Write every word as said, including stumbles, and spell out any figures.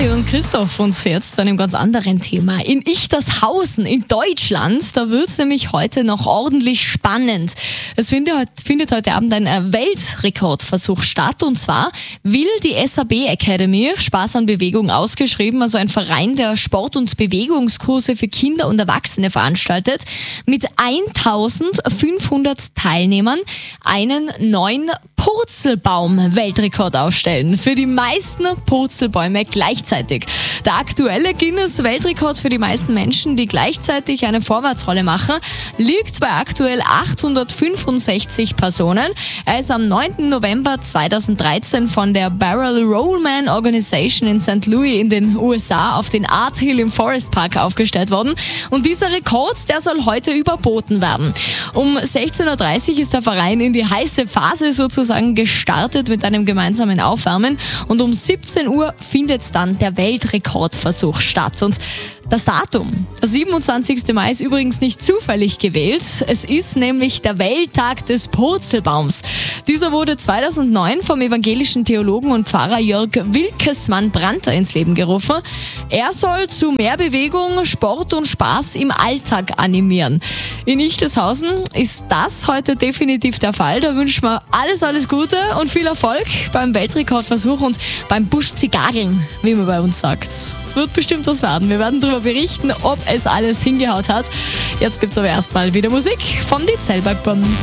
Andi und Christoph und jetzt zu einem ganz anderen Thema. In Ichtershausen in Deutschland, da wird es nämlich heute noch ordentlich spannend. Es findet, findet heute Abend ein Weltrekordversuch statt und zwar will die S A B Academy, Spaß an Bewegung ausgeschrieben, also ein Verein, der Sport- und Bewegungskurse für Kinder und Erwachsene veranstaltet, mit eintausendfünfhundert Teilnehmern einen neuen Purzelbaum-Weltrekord aufstellen. Für die meisten Purzelbäume gleichzeitig. Der aktuelle Guinness-Weltrekord für die meisten Menschen, die gleichzeitig eine Vorwärtsrolle machen, liegt bei aktuell achthundertfünfundsechzig Personen. Er ist am neunten November zweitausenddreizehn von der Barrel Rollman Organization in Sankt Louis in den U S A auf den Art Hill im Forest Park aufgestellt worden. Und dieser Rekord, der soll heute überboten werden. Um sechzehn Uhr dreißig ist der Verein in die heiße Phase sozusagen gestartet mit einem gemeinsamen Aufwärmen und um siebzehn Uhr findet dann der Weltrekordversuch statt. Und das Datum, der siebenundzwanzigsten Mai, ist übrigens nicht zufällig gewählt. Es ist nämlich der Welttag des Purzelbaums. Dieser wurde zweitausendneun vom evangelischen Theologen und Pfarrer Jörg Wilkesmann-Brandter ins Leben gerufen. Er soll zu mehr Bewegung, Sport und Spaß im Alltag animieren. In Ichtershausen ist das heute definitiv der Fall. Da wünschen wir alles, alles Gute und viel Erfolg beim Weltrekordversuch und beim Busch-Zigageln, wie man bei uns sagt. Es wird bestimmt was werden. Wir werden darüber berichten, ob es alles hingehaut hat. Jetzt gibt's aber erstmal wieder Musik von die Zellbergbahn.